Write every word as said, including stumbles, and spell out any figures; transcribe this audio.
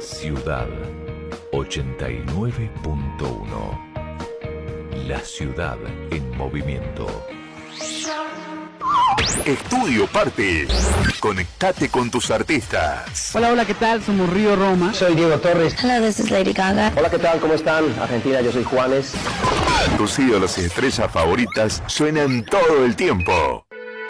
Ciudad ochenta y nueve punto uno. La ciudad en movimiento. Estudio Parte. Conectate con tus artistas. Hola, hola, ¿qué tal? Somos Río Roma. Soy Diego Torres. Hello, this is Lady Gaga. Hola, ¿qué tal? ¿Cómo están? Argentina, yo soy Juanes. Tus ídolos y estrellas favoritas suenan todo el tiempo.